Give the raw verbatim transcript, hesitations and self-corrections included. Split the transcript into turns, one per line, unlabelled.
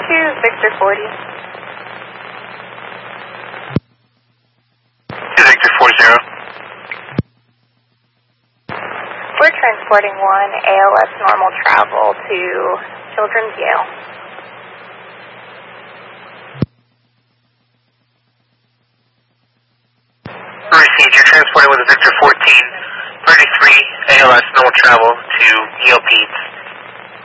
to Victor forty.
To Victor forty.
We're transporting one A L S normal travel to Children's Yale.
Received. You're transporting with a Victor fourteen thirty-three A L S normal travel to Yale Peds.